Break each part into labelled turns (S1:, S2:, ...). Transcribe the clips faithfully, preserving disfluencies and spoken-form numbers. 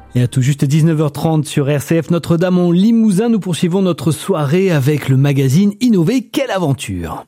S1: Et à tout juste dix-neuf heures trente sur R C F Notre-Dame en Limousin, nous poursuivons notre soirée avec le magazine Innover, quelle aventure!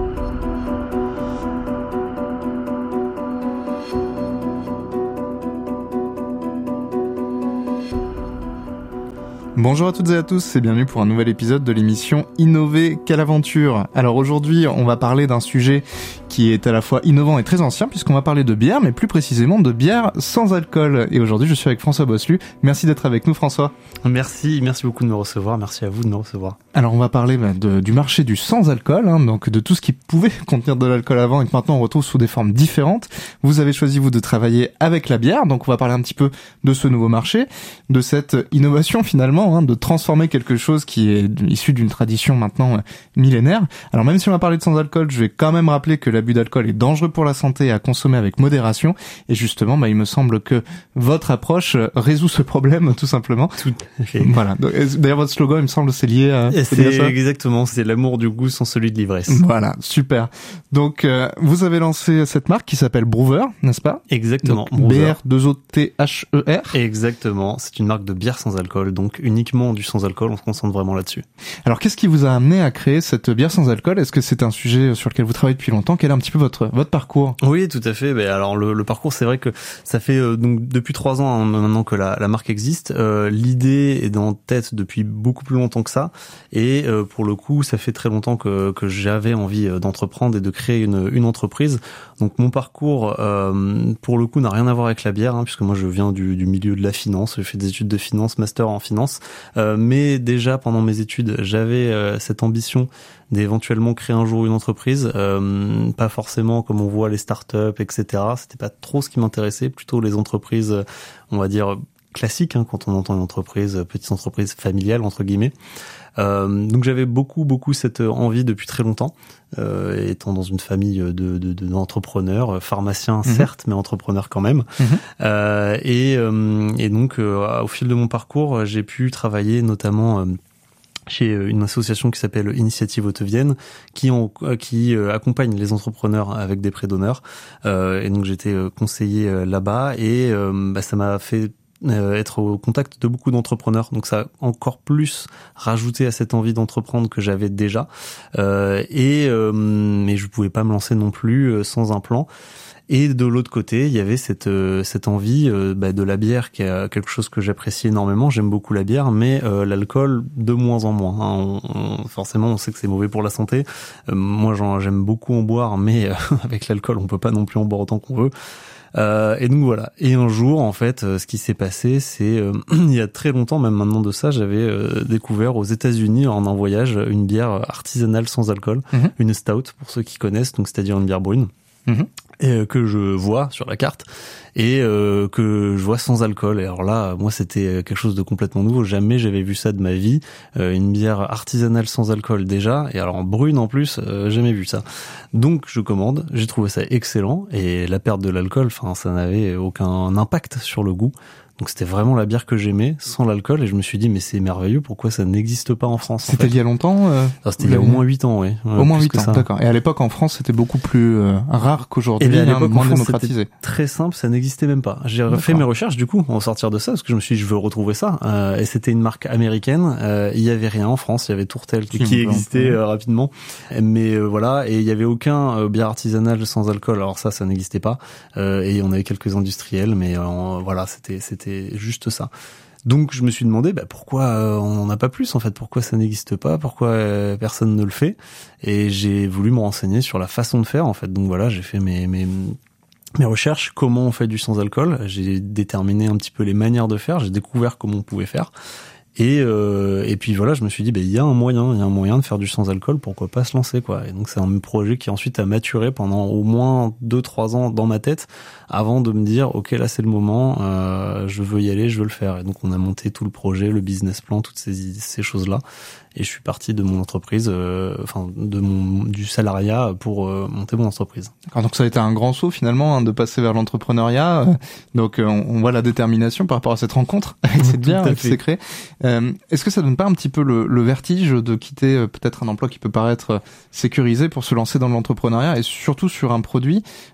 S2: Bonjour à toutes et à tous et bienvenue pour un nouvel épisode de l'émission Innover, quelle aventure. Alors aujourd'hui, on va parler d'un sujet qui est à la fois innovant et très ancien puisqu'on va parler de bière, mais plus précisément de bière sans alcool. Et aujourd'hui, je suis avec François Bosselu. Merci d'être avec nous, François.
S3: Merci, merci beaucoup de me recevoir. Merci à vous de me recevoir.
S2: Alors on va parler bah, de, du marché du sans alcool, hein, donc de tout ce qui pouvait contenir de l'alcool avant et que maintenant on retrouve sous des formes différentes. Vous avez choisi vous de travailler avec la bière, donc on va parler un petit peu de ce nouveau marché, de cette innovation finalement, hein, de transformer quelque chose qui est issu d'une tradition maintenant euh, millénaire. Alors même si on va parler de sans alcool, je vais quand même rappeler que l'abus d'alcool est dangereux pour la santé et à consommer avec modération. Et justement, bah, il me semble que votre approche résout ce problème tout simplement.
S3: Tout à fait.
S2: Voilà. D'ailleurs, votre slogan, il me semble, c'est lié à...
S3: C'est exactement, c'est l'amour du goût sans celui de l'ivresse.
S2: Voilà, super. Donc, euh, vous avez lancé cette marque qui s'appelle Brewer, n'est-ce pas?
S3: Exactement.
S2: B R deux O T H E R.
S3: Exactement. C'est une marque de bière sans alcool, donc uniquement du sans alcool. On se concentre vraiment là-dessus.
S2: Alors, qu'est-ce qui vous a amené à créer cette bière sans alcool? Est-ce que c'est un sujet sur lequel vous travaillez depuis longtemps? Quel est un petit peu votre votre parcours?
S3: Oui, tout à fait. Ben alors, le, le parcours, c'est vrai que ça fait euh, donc depuis trois ans hein, maintenant que la, la marque existe. Euh, l'idée est en tête depuis beaucoup plus longtemps que ça, et euh, pour le coup, ça fait très longtemps que que j'avais envie d'entreprendre et de créer une une entreprise. Donc mon parcours, euh, pour le coup, n'a rien à voir avec la bière, hein, puisque moi je viens du, du milieu de la finance. J'ai fait des études de finance, master en finance. Euh, mais déjà pendant mes études, j'avais euh, cette ambition d'éventuellement créer un jour une entreprise. Euh, pas forcément comme on voit les startups, et cetera. C'était pas trop ce qui m'intéressait, plutôt les entreprises, on va dire classiques, hein, quand on entend une entreprise, petite entreprise familiale entre guillemets. Euh, donc j'avais beaucoup beaucoup cette envie depuis très longtemps, euh, étant dans une famille de, de, de d'entrepreneurs, pharmaciens mmh. certes, mais entrepreneurs quand même. Mmh. Euh, et, euh, et donc euh, au fil de mon parcours, j'ai pu travailler notamment euh, chez une association qui s'appelle Initiative Haute-Vienne, qui, ont, qui euh, accompagne les entrepreneurs avec des prêts d'honneur. Euh, et donc j'étais conseiller euh, là-bas, et euh, bah, ça m'a fait Euh, être au contact de beaucoup d'entrepreneurs, donc ça a encore plus rajouté à cette envie d'entreprendre que j'avais déjà, euh, et euh, mais je pouvais pas me lancer non plus euh, sans un plan. Et de l'autre côté, il y avait cette euh, cette envie euh, bah, de la bière, qui est quelque chose que j'apprécie énormément. J'aime beaucoup la bière, mais euh, l'alcool de moins en moins. Hein. On, on, forcément, on sait que c'est mauvais pour la santé. Euh, moi, j'en, j'aime beaucoup en boire, mais euh, avec l'alcool, on peut pas non plus en boire autant qu'on veut. Euh, et donc voilà. Et un jour, en fait, euh, ce qui s'est passé, c'est euh, il y a très longtemps, même maintenant de ça, j'avais euh, découvert aux États-Unis en un voyage une bière artisanale sans alcool, mmh. une stout pour ceux qui connaissent, donc c'est-à-dire une bière brune. Mmh. Et euh, que je vois sur la carte et euh, que je vois sans alcool. Et alors là, moi, c'était quelque chose de complètement nouveau. Jamais j'avais vu ça de ma vie. Euh, une bière artisanale sans alcool déjà, et alors en brune en plus, euh, jamais vu ça. Donc je commande, j'ai trouvé ça excellent, et la perte de l'alcool, enfin, ça n'avait aucun impact sur le goût. Donc c'était vraiment la bière que j'aimais, sans l'alcool, et je me suis dit, mais c'est merveilleux, pourquoi ça n'existe pas en France?
S2: C'était en fait. Il y a longtemps euh,
S3: alors, c'était il y a au moins huit ans, oui.
S2: Au moins huit ans, d'accord. Et à l'époque, en France, c'était beaucoup plus euh, rare qu'aujourd'hui,
S3: et à l'époque,
S2: hein, moins
S3: en France,
S2: démocratisé.
S3: C'était très simple, ça n'existait même pas. J'ai d'accord. fait mes recherches, du coup, en sortir de ça, parce que je me suis dit, je veux retrouver ça. Euh, et c'était une marque américaine, euh, il y avait rien en France, il y avait Tourtel qui, qui existait euh, rapidement. Mais euh, voilà, et il y avait aucun euh, bière artisanale sans alcool, alors ça, ça n'existait pas. Euh, et on avait quelques industriels, mais euh, voilà, c'était, c'était juste ça. Donc je me suis demandé bah, pourquoi euh, on n'en a pas plus en fait, pourquoi ça n'existe pas, pourquoi euh, personne ne le fait, et j'ai voulu me renseigner sur la façon de faire en fait. Donc voilà, j'ai fait mes mes mes recherches, comment on fait du sans alcool, j'ai déterminé un petit peu les manières de faire, j'ai découvert comment on pouvait faire. Et euh, et puis voilà, je me suis dit, ben il y a un moyen, il y a un moyen de faire du sans alcool, pourquoi pas se lancer quoi. Et donc c'est un projet qui ensuite a maturé pendant au moins deux trois ans dans ma tête, avant de me dire, ok là c'est le moment, euh, je veux y aller, je veux le faire. Et donc on a monté tout le projet, le business plan, toutes ces ces choses là. Et je suis parti de mon entreprise, euh, enfin de mon du salariat pour euh, monter mon entreprise.
S2: D'accord, donc ça a été un grand saut finalement hein, de passer vers l'entrepreneuriat. Euh, donc euh, on, on voit la détermination par rapport à cette rencontre avec cette bière qui s'est créée. Euh, est-ce que ça donne pas un petit peu le, le vertige de quitter euh, peut-être un emploi qui peut paraître sécurisé pour se lancer dans l'entrepreneuriat et surtout sur un produit? Alors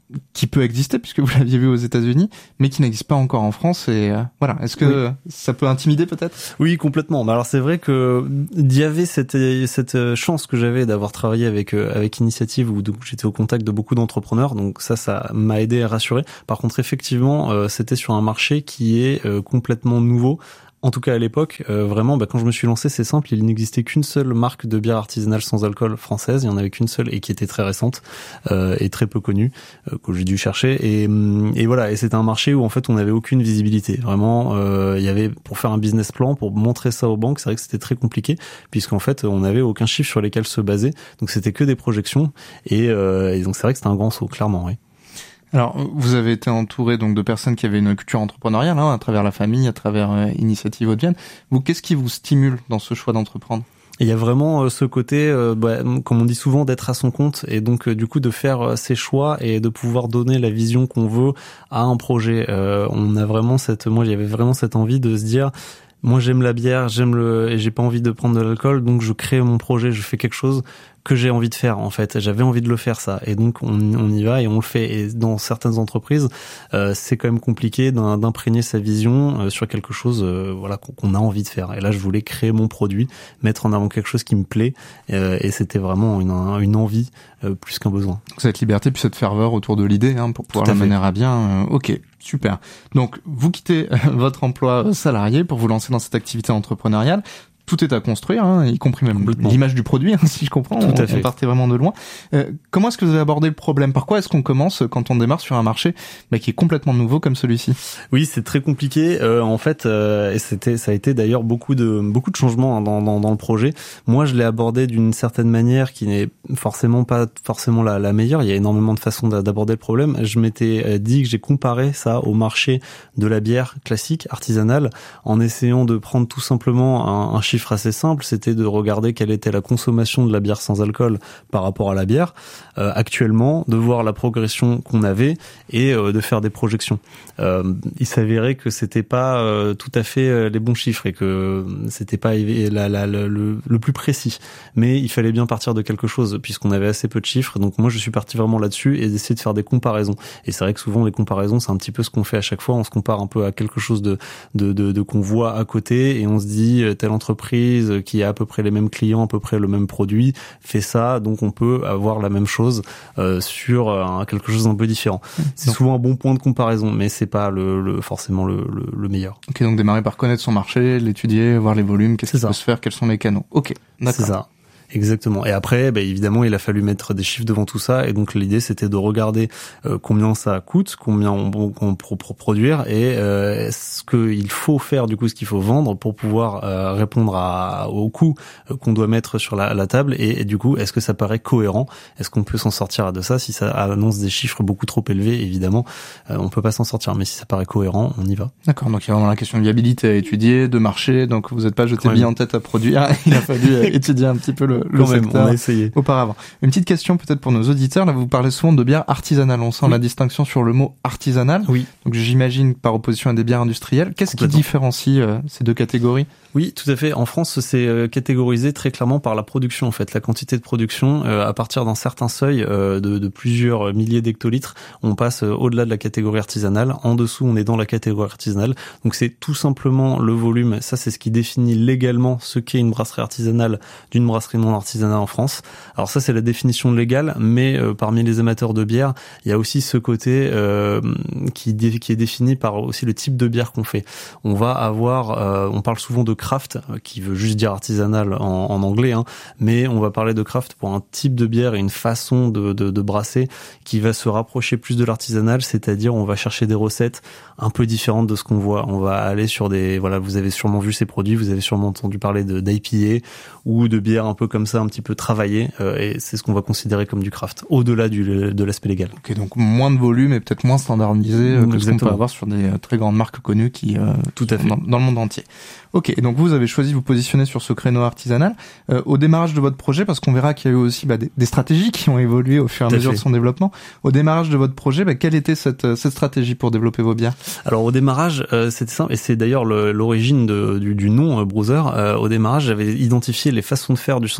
S2: qui peut exister puisque vous l'aviez vu aux États-Unis, mais qui n'existe pas encore en France. Et euh, voilà, est-ce que oui. ça peut intimider peut-être ?
S3: Oui, complètement. Alors c'est vrai que il y avait cette cette chance que j'avais d'avoir travaillé avec avec Initiative où donc j'étais au contact de beaucoup d'entrepreneurs, donc ça ça m'a aidé à rassurer. Par contre, effectivement, euh, c'était sur un marché qui est euh, complètement nouveau. En tout cas à l'époque, euh, vraiment, bah, quand je me suis lancé, c'est simple, il n'existait qu'une seule marque de bière artisanale sans alcool française, il y en avait qu'une seule et qui était très récente euh, et très peu connue, euh, que j'ai dû chercher. Et, et voilà, et c'était un marché où en fait on n'avait aucune visibilité. Vraiment, euh, il y avait pour faire un business plan, pour montrer ça aux banques, c'est vrai que c'était très compliqué puisqu'en fait on n'avait aucun chiffre sur lesquels se baser, donc c'était que des projections. Et, euh, et donc c'est vrai que c'était un grand saut, clairement, oui.
S2: Alors, vous avez été entouré donc de personnes qui avaient une culture entrepreneuriale, hein, à travers la famille, à travers euh, Initiative Haute-Vienne. Vous, qu'est-ce qui vous stimule dans ce choix d'entreprendre ?
S3: Il y a vraiment euh, ce côté, euh, bah, comme on dit souvent, d'être à son compte et donc euh, du coup de faire euh, ses choix et de pouvoir donner la vision qu'on veut à un projet. Euh, on a vraiment cette, moi j'avais vraiment cette envie de se dire. Moi, j'aime la bière, j'aime le, et j'ai pas envie de prendre de l'alcool, donc je crée mon projet, je fais quelque chose que j'ai envie de faire, en fait. J'avais envie de le faire, ça. Et donc, on, on y va et on le fait. Et dans certaines entreprises, euh, c'est quand même compliqué d'imprégner sa vision euh, sur quelque chose, euh, voilà, qu'on a envie de faire. Et là, je voulais créer mon produit, mettre en avant quelque chose qui me plaît, euh, et c'était vraiment une, une envie euh, plus qu'un besoin.
S2: Donc, cette liberté puis cette ferveur autour de l'idée, hein, pour pouvoir la mener à bien. Euh, ok. Super. Donc, vous quittez votre emploi salarié pour vous lancer dans cette activité entrepreneuriale. Tout est à construire, hein, y compris même l'image du produit, hein, si je comprends.
S3: Tout
S2: on,
S3: à fait.
S2: on partait vraiment de loin. Euh, comment est-ce que vous avez abordé le problème ? Par quoi est-ce qu'on commence quand on démarre sur un marché bah, qui est complètement nouveau comme celui-ci ?
S3: Oui, c'est très compliqué. Euh, en fait, euh, et c'était, ça a été d'ailleurs beaucoup de beaucoup de changements hein, dans, dans dans le projet. Moi, je l'ai abordé d'une certaine manière qui n'est forcément pas forcément la, la meilleure. Il y a énormément de façons d'aborder le problème. Je m'étais dit que j'ai comparé ça au marché de la bière classique artisanale en essayant de prendre tout simplement un, un chiffre assez simple, c'était de regarder quelle était la consommation de la bière sans alcool par rapport à la bière euh, actuellement, de voir la progression qu'on avait et euh, de faire des projections. Euh, il s'avérait que c'était pas euh, tout à fait euh, les bons chiffres et que c'était pas la, la, la, le, le plus précis. Mais il fallait bien partir de quelque chose puisqu'on avait assez peu de chiffres. Donc moi, je suis parti vraiment là-dessus et d'essayer de faire des comparaisons. Et c'est vrai que souvent les comparaisons, c'est un petit peu ce qu'on fait à chaque fois. On se compare un peu à quelque chose de de, de, de qu'on voit à côté et on se dit telle entreprise qui a à peu près les mêmes clients, à peu près le même produit, fait ça, donc on peut avoir la même chose euh, sur euh, quelque chose d'un peu différent. C'est donc souvent un bon point de comparaison, mais c'est pas le, le forcément le, le, le meilleur.
S2: Ok, donc démarrer par connaître son marché, l'étudier, voir les volumes, qu'est-ce qui peut se faire, quels sont les canaux. Ok, d'accord.
S3: C'est ça. Exactement. Et après, bah, évidemment, il a fallu mettre des chiffres devant tout ça. Et donc, l'idée, c'était de regarder euh, combien ça coûte, combien on, on peut produire et euh, ce qu'il faut faire, du coup, ce qu'il faut vendre pour pouvoir euh, répondre à, au coût qu'on doit mettre sur la, la table. Et, et du coup, est-ce que ça paraît cohérent ? Est-ce qu'on peut s'en sortir de ça ? Si ça annonce des chiffres beaucoup trop élevés, évidemment, euh, on peut pas s'en sortir. Mais si ça paraît cohérent, on y va.
S2: D'accord. Donc, il y a vraiment la question de viabilité à étudier, de marché. Donc, vous n'êtes pas jeté bien en tête à produire. Il a fallu étudier un petit peu le le
S3: Quand même,
S2: secteur
S3: on a essayé.
S2: Auparavant. Une petite question peut-être pour nos auditeurs. Là, vous parlez souvent de bière artisanale. On sent oui. la distinction sur le mot artisanal.
S3: Oui.
S2: Donc j'imagine par opposition à des bières industrielles. Qu'est-ce qui différencie euh, ces deux catégories ?
S3: Oui, tout à fait. En France, c'est euh, catégorisé très clairement par la production, en fait, la quantité de production. Euh, à partir d'un certain seuil euh, de, de plusieurs milliers d'hectolitres, on passe euh, au-delà de la catégorie artisanale. En dessous, on est dans la catégorie artisanale. Donc c'est tout simplement le volume. Ça, c'est ce qui définit légalement ce qu'est une brasserie artisanale d'une brasserie non artisanale en France. Alors ça, c'est la définition légale, mais euh, parmi les amateurs de bière, il y a aussi ce côté euh, qui, dé- qui est défini par aussi le type de bière qu'on fait. On va avoir, euh, on parle souvent de craft, qui veut juste dire artisanal en, en anglais, hein, mais on va parler de craft pour un type de bière et une façon de, de, de brasser qui va se rapprocher plus de l'artisanal, c'est-à-dire on va chercher des recettes un peu différentes de ce qu'on voit. On va aller sur des, voilà, vous avez sûrement vu ces produits, vous avez sûrement entendu parler de d'I P A ou de bières un peu comme ça, un petit peu travaillées, euh, et c'est ce qu'on va considérer comme du craft, au-delà du, de l'aspect légal.
S2: Ok, donc moins de volume et peut-être moins standardisé euh, que ce qu'on peut avoir sur des euh, très grandes marques connues qui, euh,
S3: Tout à fait.
S2: Dans, dans le monde entier. Ok, donc vous avez choisi de vous positionner sur ce créneau artisanal. Euh, au démarrage de votre projet, parce qu'on verra qu'il y a eu aussi bah, des, des stratégies qui ont évolué au fur et à mesure de son développement. Au démarrage de votre projet, bah, quelle était cette, cette stratégie pour développer vos bières ?
S3: Alors au démarrage, euh, c'était simple, et c'est d'ailleurs le, l'origine de, du, du nom euh, Brewser. Euh, au démarrage, j'avais identifié les façons de faire du sans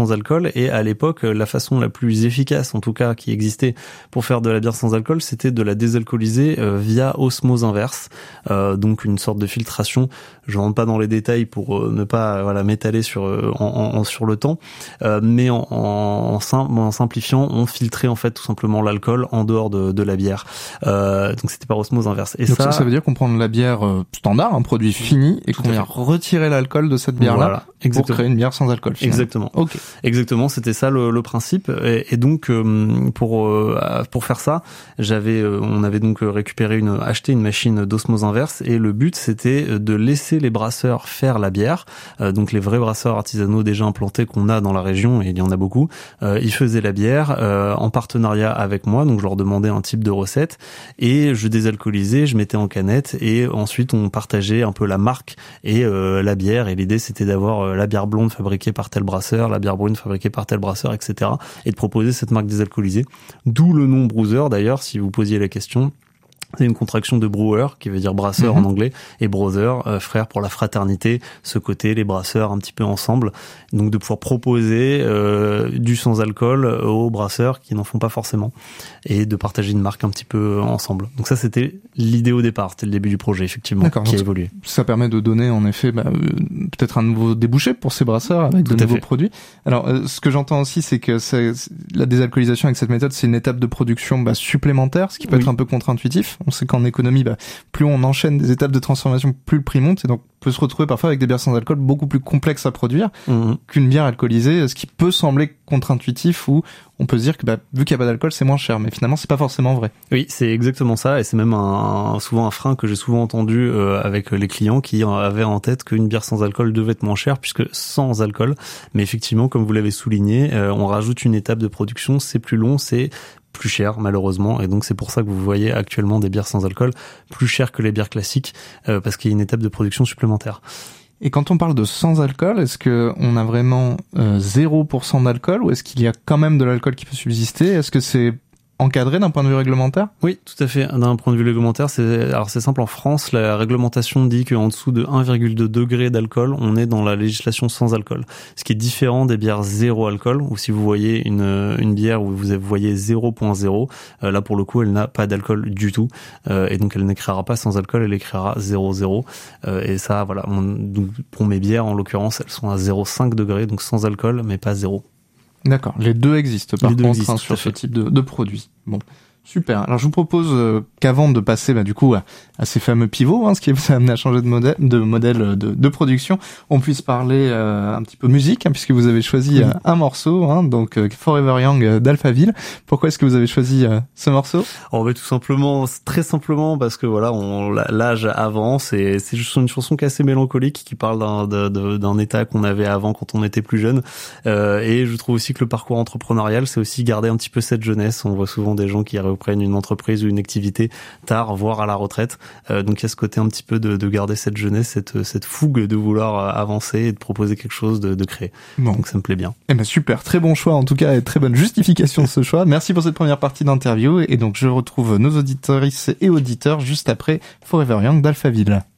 S3: sans alcool. Et à l'époque, la façon la plus efficace, en tout cas, qui existait pour faire de la bière sans alcool, c'était de la désalcooliser euh, via osmose inverse, euh, donc une sorte de filtration. Je rentre pas dans les détails pour euh, ne pas euh, voilà m'étaler sur euh, en, en, sur le temps, euh, mais en, en, en, en simplifiant, on filtrait en fait tout simplement l'alcool en dehors de, de la bière. Euh, donc c'était par osmose inverse. Et
S2: donc
S3: ça,
S2: ça, ça veut dire qu'on prend de la bière euh, standard, un produit fini, et qu'on vient retirer l'alcool de cette bière-là
S3: voilà,
S2: pour créer une bière sans alcool. Finalement.
S3: Exactement.
S2: Ok.
S3: Exactement, c'était ça le, le principe. Et, et donc euh, pour euh, pour faire ça, j'avais, euh, on avait donc récupéré une, acheté une machine d'osmose inverse, et le but c'était de laisser les brasseurs faire la bière. Euh, donc les vrais brasseurs artisanaux déjà implantés qu'on a dans la région, et il y en a beaucoup, euh, ils faisaient la bière euh, en partenariat avec moi. Donc je leur demandais un type de recette et je désalcoolisais, je mettais en canette, et ensuite on partageait un peu la marque et euh, la bière. Et l'idée c'était d'avoir euh, la bière blonde fabriquée par tel brasseur, la bière brune fabriquée par tel brasseur, et cetera. Et de proposer cette marque désalcoolisée. D'où le nom Brewser d'ailleurs, si vous posiez la question. C'est une contraction de brewer, qui veut dire brasseur mm-hmm. en anglais, et brother, euh, frère pour la fraternité, ce côté, les brasseurs un petit peu ensemble. Donc de pouvoir proposer euh, du sans-alcool aux brasseurs qui n'en font pas forcément, et de partager une marque un petit peu ensemble. Donc ça, c'était l'idée au départ, c'était le début du projet, effectivement,
S2: D'accord,
S3: qui a évolué.
S2: Ça permet de donner, en effet, bah, euh, peut-être un nouveau débouché pour ces brasseurs avec
S3: Tout
S2: de nouveaux
S3: fait.
S2: produits. Alors, euh, ce que j'entends aussi, c'est que c'est, la désalcoolisation avec cette méthode, c'est une étape de production bah, supplémentaire, ce qui peut
S3: oui.
S2: être un peu contre-intuitif. On sait qu'en économie, bah, plus on enchaîne des étapes de transformation, plus le prix monte, et donc on peut se retrouver parfois avec des bières sans alcool beaucoup plus complexes à produire mmh. qu'une bière alcoolisée, ce qui peut sembler contre-intuitif, où on peut se dire que bah, vu qu'il n'y a pas d'alcool, c'est moins cher, mais finalement c'est pas forcément vrai.
S3: Oui, c'est exactement ça, et c'est même un, souvent un frein que j'ai souvent entendu euh, avec les clients qui avaient en tête qu'une bière sans alcool devait être moins chère, puisque sans alcool. Mais effectivement, comme vous l'avez souligné, euh, on rajoute une étape de production, c'est plus long, c'est plus cher malheureusement, et donc c'est pour ça que vous voyez actuellement des bières sans alcool plus chères que les bières classiques, euh, parce qu'il y a une étape de production supplémentaire.
S2: Et quand on parle de sans alcool, est-ce que on a vraiment euh, zéro pour cent d'alcool, ou est-ce qu'il y a quand même de l'alcool qui peut subsister? Est-ce que c'est encadré d'un point de vue réglementaire?
S3: Oui, tout à fait. D'un point de vue réglementaire, c'est alors c'est simple. En France, la réglementation dit qu'en dessous de un virgule deux degré d'alcool, on est dans la législation sans alcool. Ce qui est différent des bières zéro alcool, où si vous voyez une une bière où vous voyez zéro virgule zéro, euh, là pour le coup, elle n'a pas d'alcool du tout, euh, et donc elle n'écrira pas sans alcool, elle écrira zéro virgule zéro. Euh, et ça, voilà. On, donc pour mes bières, en l'occurrence, elles sont à zéro virgule cinq degré, donc sans alcool, mais pas zéro.
S2: D'accord, les deux existent par
S3: les deux
S2: contre
S3: existent,
S2: hein, sur ce type de, de produit. Bon, super. Alors je vous propose euh, qu'avant de passer bah, du coup à, à ces fameux pivots, hein, ce qui vous a amené à changer de modèle, de modèle de, de production, on puisse parler euh, un petit peu musique, hein, puisque vous avez choisi
S3: oui.
S2: euh, un morceau, hein, donc euh, Forever Young euh, d'Alphaville. Pourquoi est-ce que vous avez choisi euh, ce morceau?
S3: Oh, bah, tout simplement, très simplement parce que voilà, on, l'âge avance, et c'est juste une chanson qui est assez mélancolique, qui parle d'un, de, d'un état qu'on avait avant quand on était plus jeune. Euh, et je trouve aussi que le parcours entrepreneurial, c'est aussi garder un petit peu cette jeunesse. On voit souvent des gens qui reprennent une entreprise ou une activité tard, voire à la retraite. Euh, donc il y a ce côté un petit peu de, de garder cette jeunesse, cette, cette fougue de vouloir avancer et de proposer quelque chose, de, de créer. Bon. Donc ça me plaît bien.
S2: Eh ben super, très bon choix en tout cas, et très bonne justification de ce choix. Merci pour cette première partie d'interview, et donc je retrouve nos auditrices et auditeurs juste après Forever Young d'Alphaville.